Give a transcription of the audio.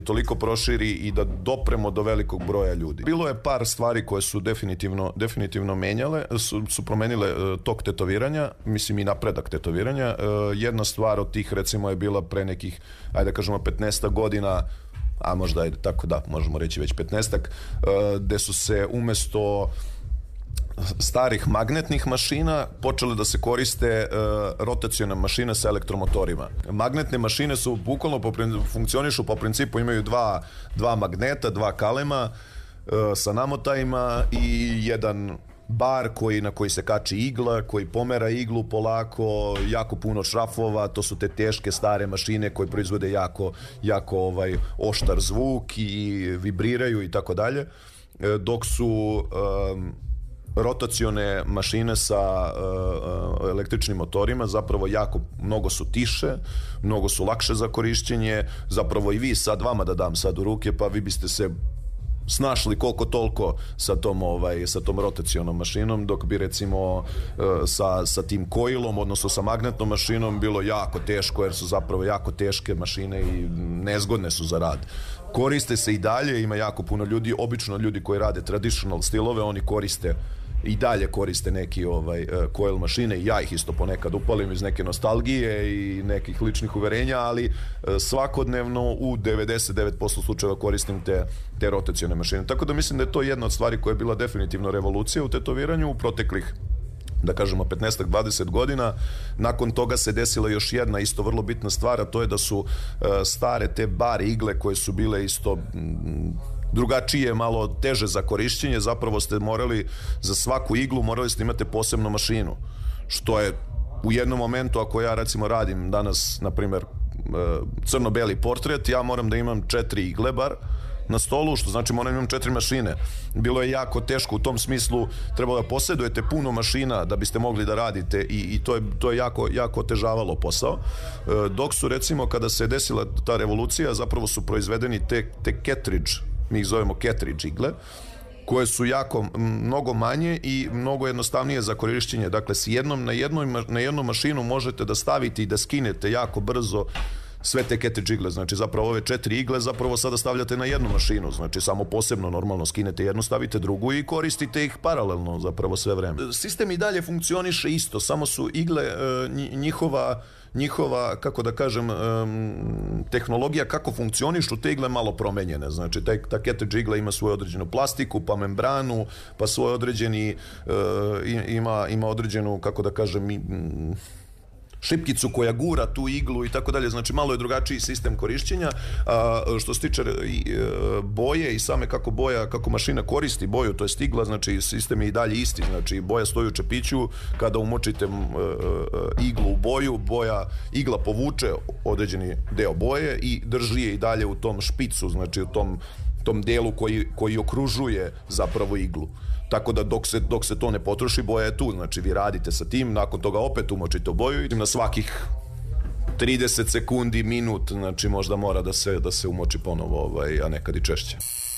toliko proširi i da dopremo do velikog broja ljudi. Bilo je par stvari koje su definitivno menjale, su promenile tok tetoviranja, mislim i napredak tetoviranja. Jedna stvar od tih recimo je bila pre nekih, ajde da kažemo 15 godina, a možda je tako da, možemo reći već 15-ak, gde su se umesto starih magnetnih mašina počele da se koriste rotacione mašine sa elektromotorima. Magnetne mašine su bukvalno funkcionišu po principu, imaju dva magneta, dva kalema sa namotajima i jedan bar na koji se kači igla, koji pomera iglu polako, jako puno šrafova, to su te teške stare mašine koje proizvode jako oštar zvuk i vibriraju i tako dalje, dok su rotacione mašine sa električnim motorima zapravo mnogo su tiše, mnogo su lakše za korišćenje, zapravo i vi sad vama da dam sad u ruke, pa vi biste se snašli koliko toliko sa tom rotacionom mašinom, dok bi recimo sa tim coilom, odnosno sa magnetnom mašinom bilo jako teško, jer su zapravo jako teške mašine i nezgodne su za rad. Koriste se i dalje, ima jako puno ljudi, obično ljudi koji rade traditional stilove, oni i dalje koriste neki coil mašine i ja ih isto ponekad upalim iz neke nostalgije i nekih ličnih uverenja, ali svakodnevno u 99% slučajeva koristim te rotacione mašine. Tako da mislim da je to jedna od stvari koja je bila definitivno revolucija u tetoviranju u proteklih, da kažemo, 15-20 godina. Nakon toga se desila još jedna isto vrlo bitna stvar, a to je da su stare te bar igle koje su bile isto drugačije, malo teže za korišćenje, zapravo ste morali za svaku iglu morali ste imati posebnu mašinu, što je u jednom momentu, ako ja recimo radim danas, na primer, crno-beli portret, ja moram da imam 4 igle bar na stolu, što znači moram da imam 4 mašine. Bilo je jako teško u tom smislu, trebalo da posjedujete puno mašina da biste mogli da radite i to je jako otežavalo posao. Dok su recimo, kada se desila ta revolucija, zapravo su proizvedeni te cartridge, mi ih zovemo cartridge igle, koje su mnogo manje i mnogo jednostavnije za korišćenje. Dakle, na jednu mašinu možete da stavite i da skinete jako brzo sve te cartridge igle. Znači, zapravo ove 4 igle zapravo sada stavljate na jednu mašinu. Znači, samo posebno normalno skinete jednu, stavite drugu i koristite ih paralelno zapravo sve vreme. Sistem i dalje funkcioniše isto, samo su igle, njihova, kako da kažem, tehnologija kako funkcionišu te igle malo promenjene. Znači, ta cartridge igla ima svoju određenu plastiku, pa membranu, pa svoj određeni, ima određenu, kako da kažem, šipkicu koja gura tu iglu i tako dalje, znači malo je drugačiji sistem korišćenja. Što se tiče boje i same kako mašina koristi boju, to je igla, znači sistem je i dalje isti, znači boja stoji u čepiću, kada umočite iglu u boju, igla povuče određeni deo boje i drži je i dalje u tom špicu, znači u tom delu koji okružuje zapravo iglu. Tako da dok se to ne potroši, boja je tu. Znači vi radite sa tim, nakon toga opet umočite u boju i na svakih 30 sekundi, minut, znači možda mora da se umoči ponovo, a nekad i češće.